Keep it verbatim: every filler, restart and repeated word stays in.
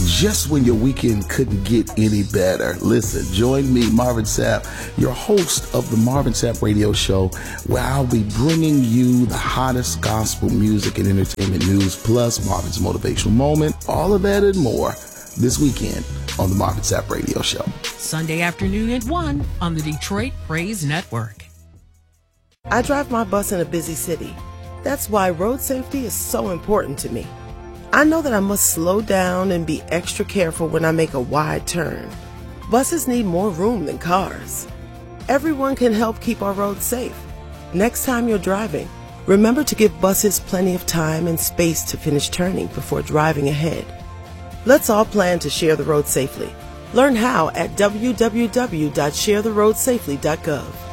just when your weekend couldn't get any better. Listen, join me, Marvin Sapp, your host of the Marvin Sapp Radio Show, where I'll be bringing you the hottest gospel music and entertainment news, plus Marvin's motivational moment, all of that and more this weekend on the Marvin Sapp Radio Show. Sunday afternoon at one on the Detroit Praise Network. I drive my bus in a busy city. That's why road safety is so important to me. I know that I must slow down and be extra careful when I make a wide turn. Buses need more room than cars. Everyone can help keep our roads safe. Next time you're driving, remember to give buses plenty of time and space to finish turning before driving ahead. Let's all plan to share the road safely. Learn how at w w w dot share the road safely dot gov.